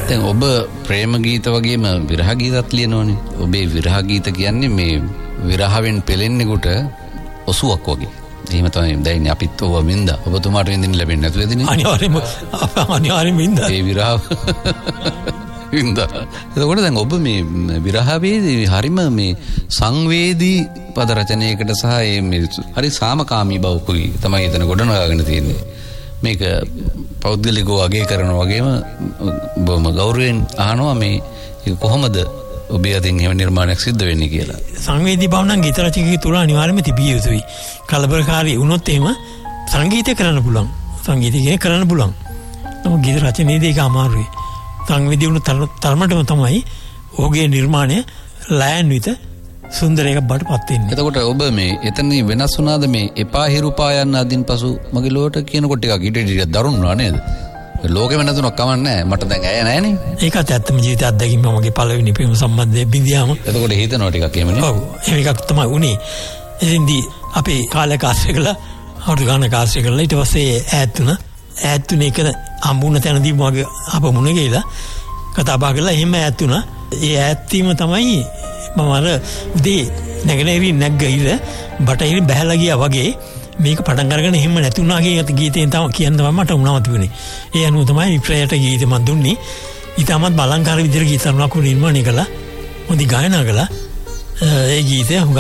දැන් ඔබ ප්‍රේම ගීත වගේම විරහ ගීතත් ලියනවනේ. ඔබේ විරහ ගීත කියන්නේ මේ විරහවෙන් පෙලෙන්නෙකුට ඔසුවක් වගේ. එහෙම තමයි දැන් අපිත් ඔව මින්දා. ඔබතුමාට විඳින්න ලැබෙන්නේ නැතුව ඇදිනේ. අනිවාර්යෙම මින්දා. ඒ විරහ වින්දා. එතකොට දැන් ඔබ මේ විරහවේදී හරිම මේ සංවේදී පද රචනයකට සහ මේ හරි සාමකාමී බවකුයි තමයි එතන ගොඩනගාගෙන තියෙන්නේ. මේක පෞද්ගලිකව අගය කරනවා වගේම බොහොම ගෞරවයෙන් අහනවා මේ කොහොමද ඔබේ අතින් එහෙම නිර්මාණයක් සිද්ධ වෙන්නේ කියලා. සංවේදී බව නම් ගීත රචකයෙකු තුල අනිවාර්යයෙන්ම තිබිය යුතුයි. කලබලකාරී වුණොත් එහෙම සංගීතය කරන්න පුළුවන්. සංගීතය කරන්න පුළුවන්. නමුත් ගීත රචනයේදී ඒක අමාරුයි. සංවේදී වුණ තරමටම තමයි ඔහුගේ නිර්මාණය ලෑන්විත සුන්දර එකක් බඩපත් වෙන්නේ. එතකොට ඔබ මේ එතනදී වෙනස් වුණාද මේ එපා හිරුපා යන්න අදින් පසු මගේ ලෝට කියනකොට ටිකක් ටිකක් දරුණුනා නේද? ලෝකෙම නැතුණක් කමක් නැහැ. මට දැන් ඇය නැහනේ. ඒකත් ඇත්තම ජීවිත අත්දැකීම මගේ පළවෙනි ප්‍රේම සම්බන්ධය බින්දියාම. එතකොට හිතනවා ටිකක් එහෙමනේ. ඔව්. මේකක් තමයි උනේ. එතෙන්දී අපි කාලයක් ආශ්‍රය කළා. අවුරුදු ගානක් ආශ්‍රය කළා. ඊට පස්සේ ඈත් වුණා. ඈත් වුණ එක හම්බුන තැනදී මගේ අපමුණ ගිහලා කතා බහ කළා. එහෙම ඈත් වුණා. ඒ ඈත් වීම තමයි මම අර උදේ නැගිටින් නැග්ගිර බටහිර බහැලා ගියා වගේ මේක පටන් අරගෙන එහෙම නැති වුණා කියන ගීතයෙන් තමයි කියන්න තමයි මට උනම තිබුණේ. ඒ අනුව තමයි විප්‍රයට ගීත මන් දුන්නේ. ඊටමත් බලංකාර විදිහට ගීත අනුව නිර්මාණය කළා. මොදි ගායනා කළා. ඒ ගීතය